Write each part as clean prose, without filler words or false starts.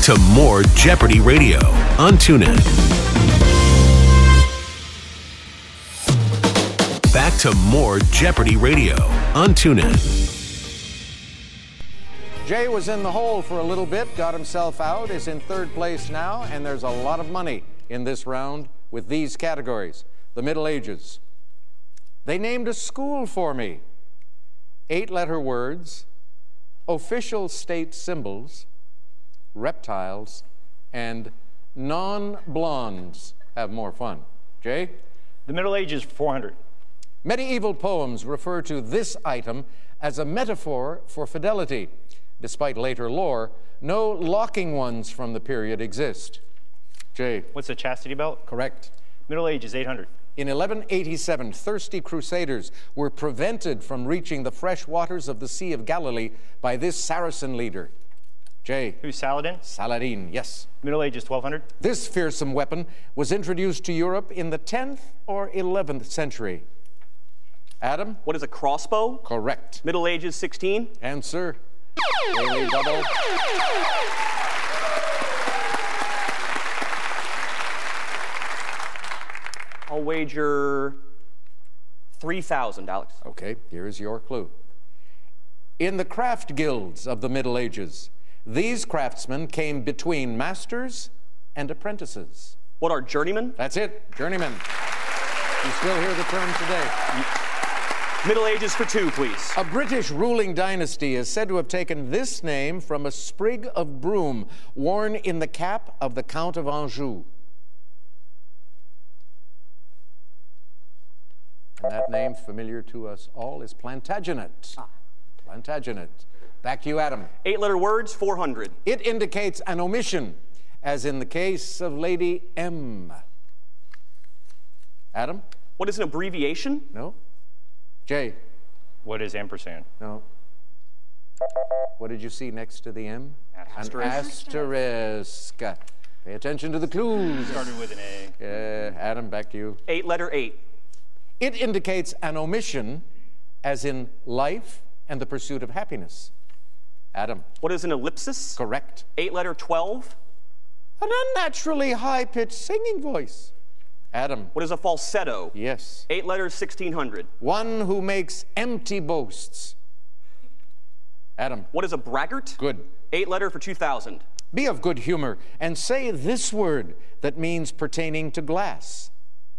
to more Jeopardy Radio on TuneIn. Back to more Jeopardy Radio on TuneIn. Jay was in the hole for a little bit, got himself out, is in third place now, and there's a lot of money in this round with these categories. The Middle Ages. They named a school for me. 8-letter words, official state symbols, reptiles, and non-blondes. Have more fun. Jay? The Middle Ages, 400. Medieval poems refer to this item as a metaphor for fidelity. Despite later lore, no locking ones from the period exist. Jay? What's a chastity belt? Correct. Middle Ages, 800. In 1187, thirsty crusaders were prevented from reaching the fresh waters of the Sea of Galilee by this Saracen leader. Jay? Who's Saladin? Saladin, yes. Middle Ages, 1200. This fearsome weapon was introduced to Europe in the 10th or 11th century. Adam? What is a crossbow? Correct. Middle Ages, 16. Answer. Daily double. I'll wager 3,000, Alex. Okay, here's your clue. In the craft guilds of the Middle Ages, these craftsmen came between masters and apprentices. What are journeymen? That's it, journeymen. You still hear the term today. Middle Ages for 2, please. A British ruling dynasty is said to have taken this name from a sprig of broom worn in the cap of the Count of Anjou. And that name, familiar to us all, is Plantagenet. Plantagenet. Back to you, Adam. 8-letter words, 400. It indicates an omission, as in the case of Lady M. Adam? What is an abbreviation? No. Jay? What is ampersand? No. What did you see next to the M? Asterisk. An asterisk. Pay attention to the clues. Started with an A. Adam, back to you. 8-letter 8. It indicates an omission, as in life and the pursuit of happiness. Adam? What is an ellipsis? Correct. 8-letter 12. An unnaturally high-pitched singing voice. Adam? What is a falsetto? Yes. 8 letters, 1600. One who makes empty boasts. Adam? What is a braggart? Good. 8-letter for 2000. Be of good humor and say this word that means pertaining to glass.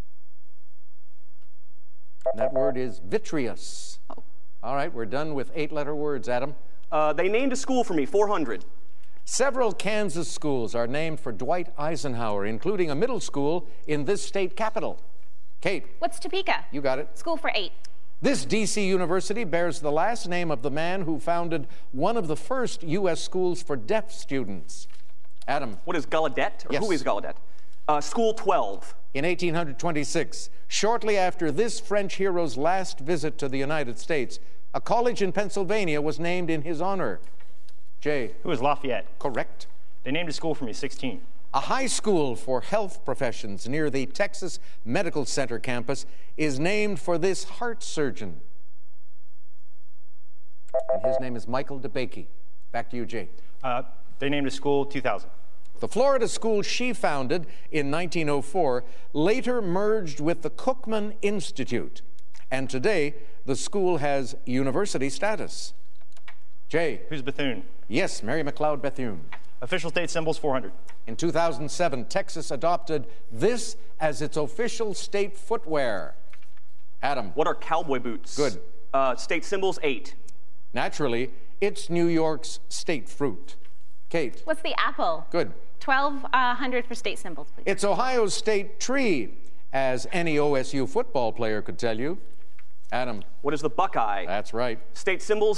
That word is vitreous. Oh. All right, we're done with 8-letter words, Adam. They named a school for me, 400. Several Kansas schools are named for Dwight Eisenhower, including a middle school in this state capital. Kate? What's Topeka? You got it. School for 8. This D.C. university bears the last name of the man who founded one of the first U.S. schools for deaf students. Adam? What is Gallaudet? Or Yes. who is Gallaudet? School 12. In 1826, shortly after this French hero's last visit to the United States, a college in Pennsylvania was named in his honor. Jay? Who is Lafayette? Correct. They named a school for me, 16. A high school for health professions near the Texas Medical Center campus is named for this heart surgeon. And his name is Michael DeBakey. Back to you, Jay. They named a school, 2000. The Florida school she founded in 1904 later merged with the Cookman Institute, and today the school has university status. Jay? Who's Bethune? Yes, Mary McLeod Bethune. Official state symbols, 400. In 2007, Texas adopted this as its official state footwear. Adam? What are cowboy boots? Good. State symbols, 8. Naturally, it's New York's state fruit. Kate? What's the apple? Good. 1200 for state symbols, please. It's Ohio's state tree, as any OSU football player could tell you. Adam? What is the Buckeye? That's right. State symbols,